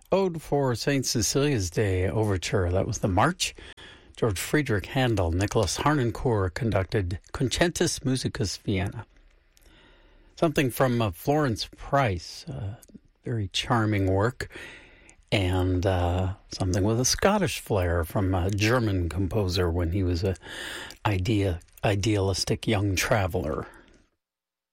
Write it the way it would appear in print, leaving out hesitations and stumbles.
Ode for St. Cecilia's Day Overture. That was the March. George Friedrich Handel, Nicholas Harnoncourt conducted Concentus Musicus Vienna. Something from Florence Price, very charming work, and something with a Scottish flair from a German composer when he was an idealistic young traveler.